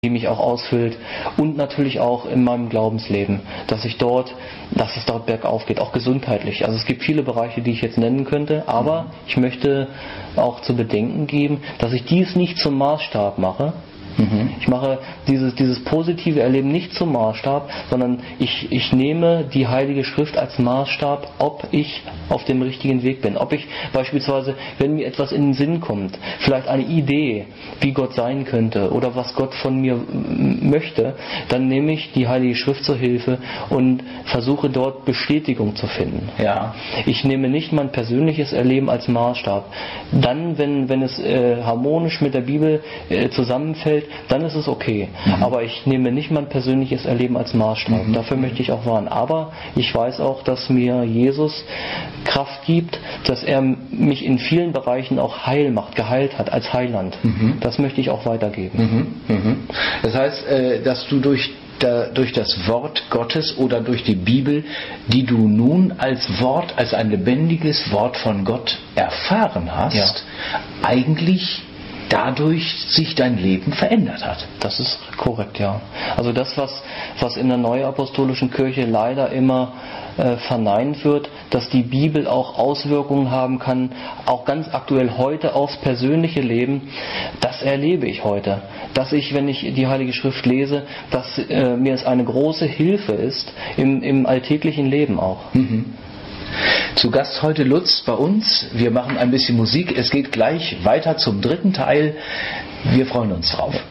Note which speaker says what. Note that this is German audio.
Speaker 1: die mich auch ausfüllt, und natürlich auch in meinem Glaubensleben, dass es dort bergauf geht, auch gesundheitlich. Also es gibt viele Bereiche, die ich jetzt nennen könnte, aber ich möchte auch zu bedenken geben, dass ich dies nicht zum Maßstab mache. Ich mache dieses positive Erleben nicht zum Maßstab, sondern ich nehme die Heilige Schrift als Maßstab, ob ich auf dem richtigen Weg bin. Ob ich beispielsweise, wenn mir etwas in den Sinn kommt, vielleicht eine Idee, wie Gott sein könnte oder was Gott von mir möchte, dann nehme ich die Heilige Schrift zur Hilfe und versuche dort Bestätigung zu finden.
Speaker 2: Ja.
Speaker 1: Ich nehme nicht mein persönliches Erleben als Maßstab. Dann, wenn es harmonisch mit der Bibel zusammenfällt, dann ist es okay. Aber ich nehme nicht mein persönliches Erleben als Maßstab. Dafür möchte ich auch warnen. Aber ich weiß auch, dass mir Jesus Kraft gibt, dass er mich in vielen Bereichen auch heil macht, geheilt hat als Heiland. Das möchte ich auch weitergeben.
Speaker 2: Das heißt, dass du durch das Wort Gottes oder durch die Bibel, die du nun als Wort, als ein lebendiges Wort von Gott erfahren hast, eigentlich dadurch sich dein Leben verändert hat.
Speaker 1: Das ist korrekt, ja. Also das, was in der Neuapostolischen Kirche leider immer verneint wird, dass die Bibel auch Auswirkungen haben kann, auch ganz aktuell heute aufs persönliche Leben, das erlebe ich heute. Dass ich, wenn ich die Heilige Schrift lese, dass mir es eine große Hilfe ist, im alltäglichen Leben auch.
Speaker 2: Zu Gast heute Lutz bei uns. Wir machen ein bisschen Musik. Es geht gleich weiter zum dritten Teil. Wir freuen uns drauf.